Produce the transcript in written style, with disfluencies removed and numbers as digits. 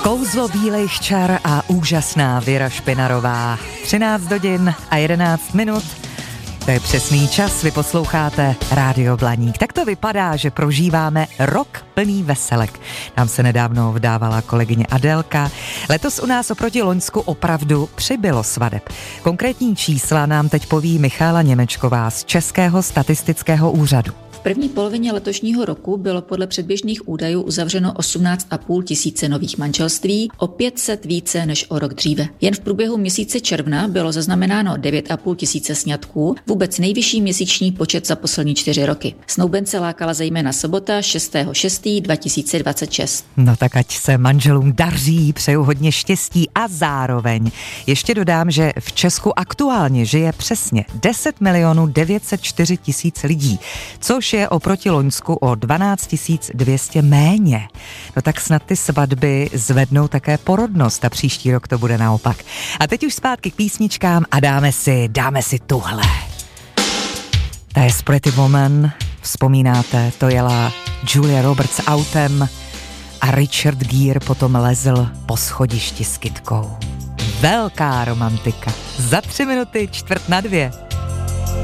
Kouzlo bílejch čar a úžasná Věra Špinarová. 13 hodin a 11 minut. To je přesný čas, vy posloucháte Rádio Blaník. Tak to vypadá, že prožíváme rok plný veselek. Nám se nedávno vdávala kolegyně Adélka. Letos u nás oproti loňsku opravdu přibylo svadeb. Konkrétní čísla nám teď poví Michála Němečková z Českého statistického úřadu. V první polovině letošního roku bylo podle předběžných údajů uzavřeno 18,5 tisíce nových manželství, o 500 více než o rok dříve. Jen v průběhu měsíce června bylo zaznamenáno 9,5 tisíce sňatků, vůbec nejvyšší měsíční počet za poslední 4 roky. Snoubence lákala zejména sobota 6.6.2026. No tak ať se manželům daří, přeju hodně štěstí a zároveň ještě dodám, že v Česku aktuálně žije přesně 10 904 000 lidí, což je oproti loňsku o 12 200 méně. No tak snad ty svatby zvednou také porodnost a příští rok to bude naopak. A teď už zpátky k písničkám a dáme si tuhle. Ta je Pretty Woman, vzpomínáte, to jela Julia Roberts autem a Richard Gere potom lezl po schodišti s kytkou. Velká romantika. Za 3 minuty 1:45.